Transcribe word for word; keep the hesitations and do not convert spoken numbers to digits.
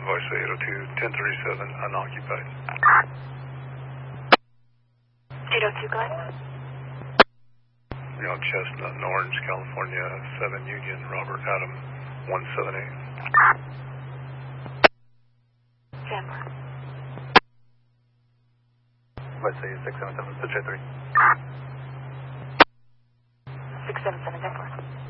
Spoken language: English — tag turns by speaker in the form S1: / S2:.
S1: Voice eight oh two, ten thirty-seven, unoccupied.
S2: eight oh two, go ahead.
S1: You know, Chestnut and Orange, California, seven Union, Robert Adam, one seven eight.
S2: Denver.
S1: Voice eight six seven seven, Pitch three.
S2: six seven seven, Denver.